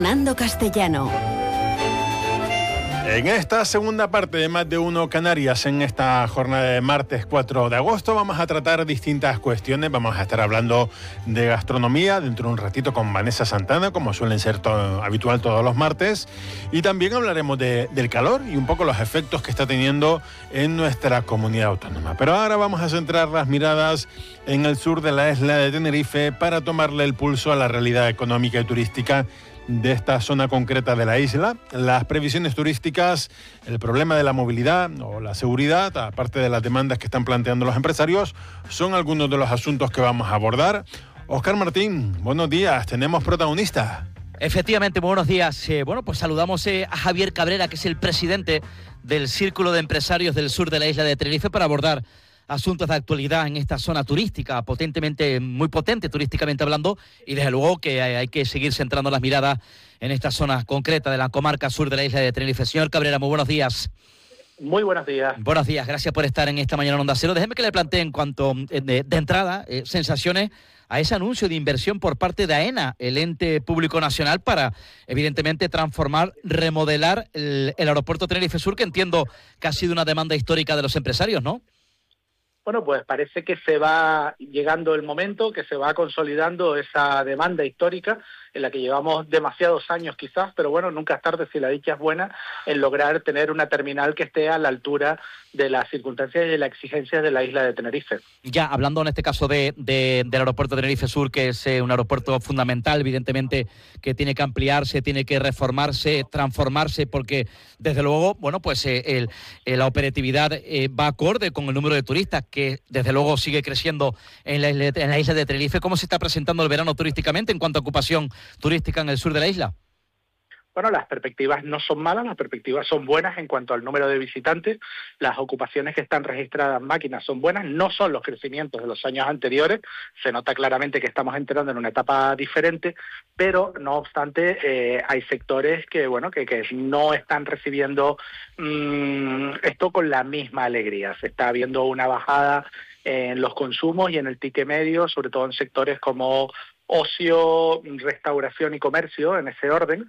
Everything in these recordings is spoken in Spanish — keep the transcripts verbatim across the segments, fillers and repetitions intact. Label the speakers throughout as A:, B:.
A: Fernando Castellano.
B: En esta segunda parte de Más de Uno Canarias, en esta jornada de martes cuatro de agosto, vamos a tratar distintas cuestiones. Vamos a estar hablando de gastronomía dentro de un ratito con Vanessa Santana, como suelen ser todo, habitual todos los martes. Y también hablaremos de, del calor y un poco los efectos que está teniendo en nuestra comunidad autónoma. Pero ahora vamos a centrar las miradas en el sur de la isla de Tenerife para tomarle el pulso a la realidad económica y turística de esta zona concreta de la isla. Las previsiones turísticas, el problema de la movilidad o la seguridad, aparte de las demandas que están planteando los empresarios, son algunos de los asuntos que vamos a abordar. Óscar Martín, buenos días, tenemos protagonista.
C: Efectivamente, muy buenos días. Eh, bueno, pues saludamos eh, a Javier Cabrera, que es el presidente del Círculo de Empresarios del Sur de la isla de Tenerife, para abordar asuntos de actualidad en esta zona turística, potentemente, muy potente turísticamente hablando, y desde luego que hay, hay que seguir centrando las miradas en esta zona concreta de la comarca sur de la isla de Tenerife. Señor Cabrera, muy buenos días.
D: Muy buenos días.
C: Buenos días, gracias por estar en esta mañana en Onda Cero. Déjeme que le plantee en cuanto de, de entrada eh, sensaciones a ese anuncio de inversión por parte de AENA, el ente público nacional, para evidentemente transformar, remodelar el, el aeropuerto Tenerife Sur, que entiendo que ha sido una demanda histórica de los empresarios, ¿no?
D: Bueno, pues parece que se va llegando el momento, que se va consolidando esa demanda histórica en la que llevamos demasiados años quizás, pero bueno, nunca es tarde si la dicha es buena, en lograr tener una terminal que esté a la altura de las circunstancias y de las exigencias de la isla de Tenerife.
C: Ya, hablando en este caso de, de del aeropuerto de Tenerife Sur, que es eh, un aeropuerto fundamental, evidentemente, que tiene que ampliarse, tiene que reformarse, transformarse, porque desde luego, bueno, pues eh, el, eh, la operatividad eh, va acorde con el número de turistas, que desde luego sigue creciendo en la, isla, en la isla de Tenerife. ¿Cómo se está presentando el verano turísticamente en cuanto a ocupación turística en el sur de la isla?
D: Bueno, las perspectivas no son malas, las perspectivas son buenas en cuanto al número de visitantes, las ocupaciones que están registradas en máquinas son buenas, no son los crecimientos de los años anteriores, se nota claramente que estamos entrando en una etapa diferente, pero no obstante eh, hay sectores que bueno que, que no están recibiendo mmm, esto con la misma alegría. Se está viendo una bajada en los consumos y en el ticket medio, sobre todo en sectores como ocio, restauración y comercio, en ese orden.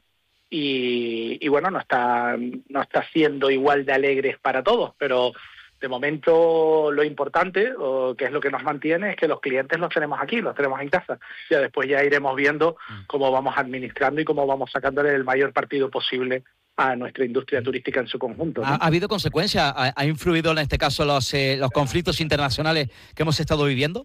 D: Y, y bueno, no está no está siendo igual de alegres para todos, pero de momento lo importante, o que es lo que nos mantiene, es que los clientes los tenemos aquí, los tenemos en casa. Ya después ya iremos viendo cómo vamos administrando y cómo vamos sacándole el mayor partido posible a nuestra industria turística en su conjunto, ¿no?
C: ¿Ha, ha habido consecuencias? ¿Ha, ha influido en este caso los, eh, los conflictos internacionales que hemos estado viviendo?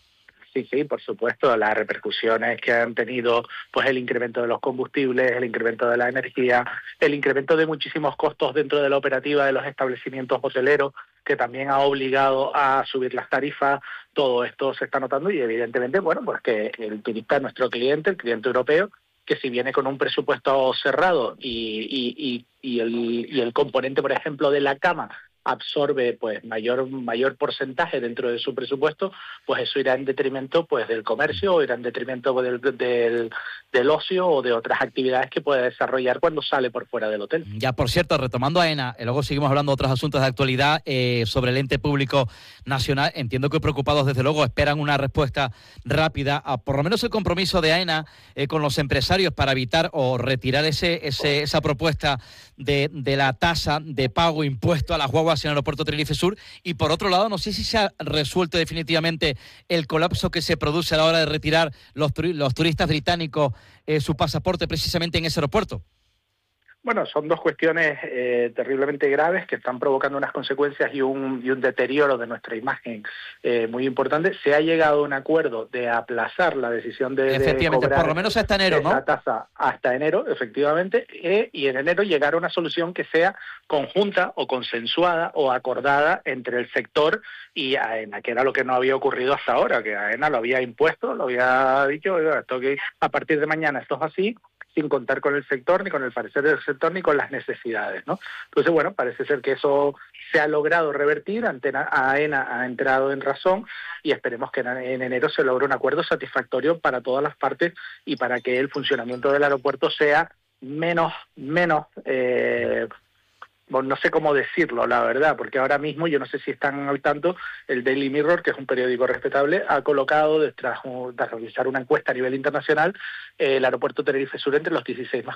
D: Sí, sí, por supuesto, las repercusiones que han tenido pues el incremento de los combustibles, el incremento de la energía, el incremento de muchísimos costos dentro de la operativa de los establecimientos hoteleros, que también ha obligado a subir las tarifas. Todo esto se está notando y evidentemente, bueno, pues que el turista, nuestro cliente, el cliente europeo, que si viene con un presupuesto cerrado y, y, y, y, el, y el componente, por ejemplo, de la cama absorbe pues mayor mayor porcentaje dentro de su presupuesto, pues eso irá en detrimento pues del comercio, o irá en detrimento del, del, del ocio o de otras actividades que puede desarrollar cuando sale por fuera del hotel.
C: Ya, por cierto, retomando a AENA, eh, luego seguimos hablando de otros asuntos de actualidad eh, sobre el ente público nacional. Entiendo que preocupados, desde luego, esperan una respuesta rápida, a por lo menos el compromiso de AENA eh, con los empresarios para evitar o retirar ese, ese esa propuesta de, de la tasa de pago impuesto a las guaguas en el aeropuerto Tenerife Sur. Y por otro lado, no sé si se ha resuelto definitivamente el colapso que se produce a la hora de retirar los, turi- los turistas británicos eh, su pasaporte precisamente en ese aeropuerto.
D: Bueno, son dos cuestiones eh, terriblemente graves que están provocando unas consecuencias y un, y un deterioro de nuestra imagen eh, muy importante. Se ha llegado a un acuerdo de aplazar la decisión de,
C: efectivamente,
D: de cobrar
C: por lo menos hasta enero, ¿no?
D: esa tasa hasta enero, efectivamente, eh, y en enero llegar a una solución que sea conjunta o consensuada o acordada entre el sector y AENA, que era lo que no había ocurrido hasta ahora, que AENA lo había impuesto, lo había dicho, esto que a partir de mañana esto es así, sin contar con el sector, ni con el parecer del sector, ni con las necesidades, ¿no? Entonces, bueno, parece ser que eso se ha logrado revertir, AENA ha entrado en razón y esperemos que en enero se logre un acuerdo satisfactorio para todas las partes y para que el funcionamiento del aeropuerto sea menos, menos eh, bueno, no sé cómo decirlo, la verdad, porque ahora mismo, yo no sé si están al tanto, el Daily Mirror, que es un periódico respetable, ha colocado, tras, tras realizar una encuesta a nivel internacional, eh, el aeropuerto Tenerife Sur entre los dieciséis más